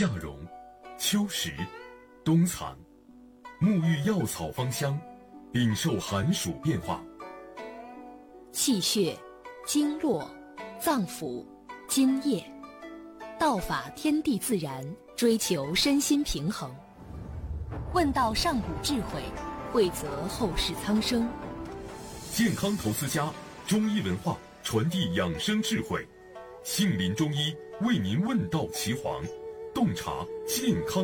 夏荣、秋实、冬藏，沐浴药草芳香，禀受寒暑变化。 气血、经络、脏腑、津液，道法天地自然，追求身心平衡。问道上古智慧，惠泽后世苍生。 健康投资家，中医文化传递养生智慧，杏林中医为您问道岐黄，洞察健康